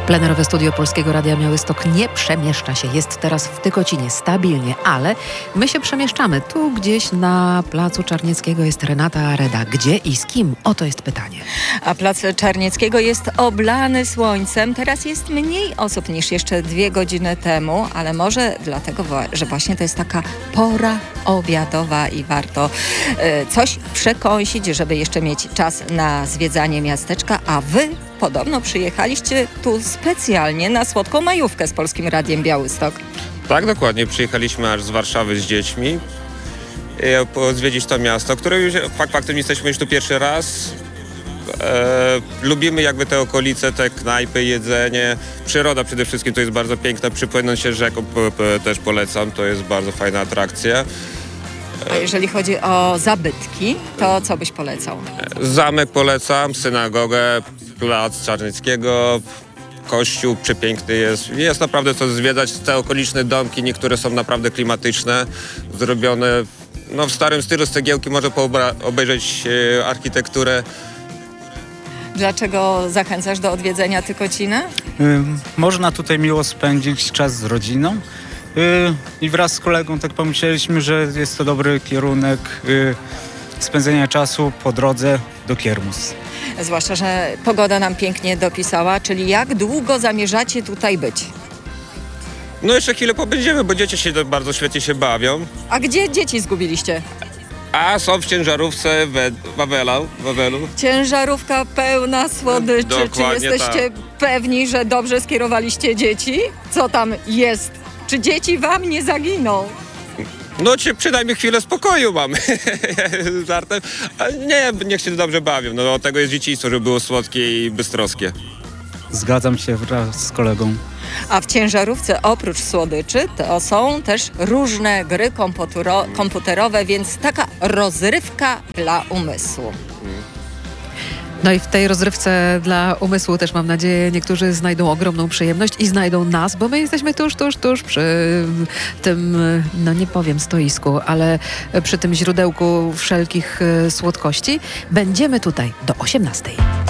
Plenerowe studio Polskiego Radia Białystok nie przemieszcza się. Jest teraz w Tykocinie stabilnie, ale my się przemieszczamy. Tu gdzieś na placu Czarnieckiego jest Renata Reda. Gdzie i z kim? Oto jest pytanie. A plac Czarnieckiego jest oblany słońcem. Teraz jest mniej osób niż jeszcze 2 godziny temu, ale może dlatego, że właśnie to jest taka pora obiadowa i warto coś przekąsić, żeby jeszcze mieć czas na zwiedzanie miasteczka, a wy podobno przyjechaliście tu specjalnie na słodką majówkę z Polskim Radiem Białystok. Tak, dokładnie. Przyjechaliśmy aż z Warszawy z dziećmi zwiedzić to miasto, które już faktem jesteśmy już tu pierwszy raz. Lubimy jakby te okolice, te knajpy, jedzenie. Przyroda przede wszystkim to jest bardzo piękna. Przypłynąć się rzeką też polecam, to jest bardzo fajna atrakcja. A jeżeli chodzi o zabytki, to co byś polecał? Zamek polecam, synagogę, plac Czarnieckiego, kościół przepiękny jest. Jest naprawdę co zwiedzać, te okoliczne domki, niektóre są naprawdę klimatyczne, zrobione w starym stylu, z cegiełki, można obejrzeć architekturę. Dlaczego zachęcasz do odwiedzenia Tykocina? Można tutaj miło spędzić czas z rodziną i wraz z kolegą tak pomyśleliśmy, że jest to dobry kierunek spędzenia czasu po drodze do Kiermus. Zwłaszcza, że pogoda nam pięknie dopisała, czyli jak długo zamierzacie tutaj być? No jeszcze chwilę pobędziemy, bo dzieci się bardzo świetnie się bawią. A gdzie dzieci zgubiliście? A są w ciężarówce w Wawelu. Ciężarówka pełna słodyczy. Dokładnie. Czy jesteście pewni, że dobrze skierowaliście dzieci? Co tam jest? Czy dzieci wam nie zaginą? No przynajmniej chwilę spokoju mamy. Żartem. A niech się dobrze bawią. No od tego jest dzieciństwo, żeby było słodkie i bystroskie. Zgadzam się wraz z kolegą. A w ciężarówce oprócz słodyczy to są też różne gry komputerowe, więc taka rozrywka dla umysłu. No i w tej rozrywce dla umysłu też, mam nadzieję, niektórzy znajdą ogromną przyjemność i znajdą nas, bo my jesteśmy tuż przy tym, nie powiem stoisku, ale przy tym źródełku wszelkich słodkości. Będziemy tutaj do 18:00.